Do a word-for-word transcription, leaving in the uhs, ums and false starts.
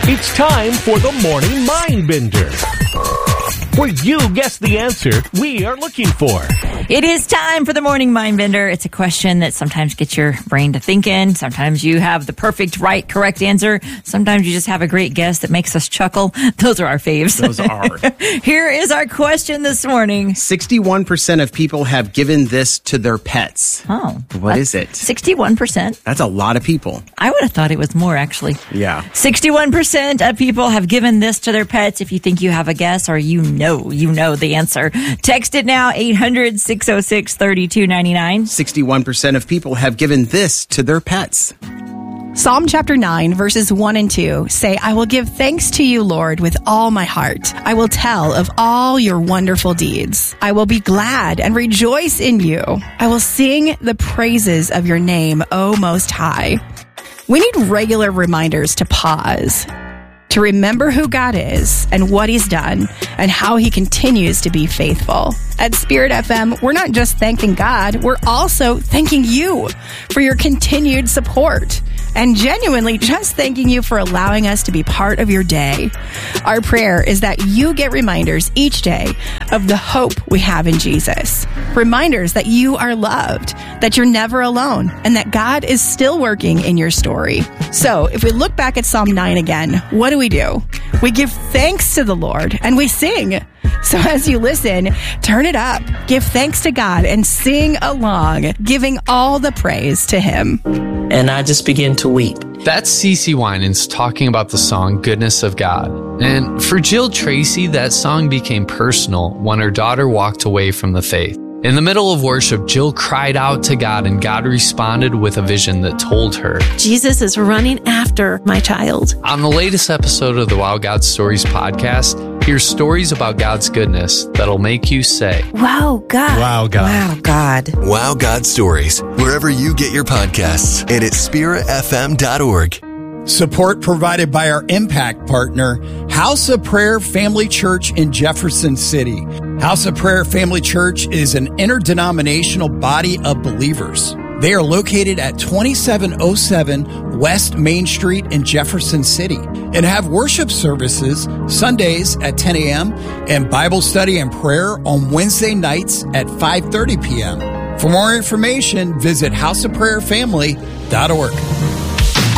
It's time for the Morning Mind Bender, where you guess the answer we are looking for. It is time for the Morning Mind Bender. It's a question that sometimes gets your brain to thinking. Sometimes you have the perfect, right, correct answer. Sometimes you just have a great guess that makes us chuckle. Those are our faves. Those are. Here is our question this morning. sixty-one percent of people have given this to their pets. Oh. What is it? sixty-one percent. That's a lot of people. I would have thought it was more, actually. Yeah. sixty-one percent of people have given this to their pets. If you think you have a guess or you know, you know the answer. Text it now, eight hundred, six oh six, three two nine nine. sixty-one percent of people have given this to their pets. Psalm chapter nine, verses one and two say, I will give thanks to you, Lord, with all my heart. I will tell of all your wonderful deeds. I will be glad and rejoice in you. I will sing the praises of your name, O Most High. We need regular reminders to pause, to remember who God is and what he's done and how he continues to be faithful. At Spirit F M, we're not just thanking God, we're also thanking you for your continued support and genuinely just thanking you for allowing us to be part of your day. Our prayer is that you get reminders each day of the hope we have in Jesus. Reminders that you are loved, that you're never alone, and that God is still working in your story. So if we look back at Psalm nine again, what do we do? We give thanks to the Lord and we sing. So as you listen, turn it up, give thanks to God, and sing along, giving all the praise to him. And I just begin to weep. That's CeCe Winans talking about the song Goodness of God. And for Jill Tracy, that song became personal when her daughter walked away from the faith. In the middle of worship, Jill cried out to God, and God responded with a vision that told her, Jesus is running after my child. On the latest episode of the Wow God Stories podcast, hear stories about God's goodness that'll make you say, Wow, God. Wow, God. Wow, God. Wow God Stories, wherever you get your podcasts and at spirit f m dot org. Support provided by our impact partner, House of Prayer Family Church in Jefferson City. House of Prayer Family Church is an interdenominational body of believers. They are located at twenty-seven oh seven West Main Street in Jefferson City and have worship services Sundays at ten a.m. and Bible study and prayer on Wednesday nights at five thirty p.m. For more information, visit house of prayer family dot org.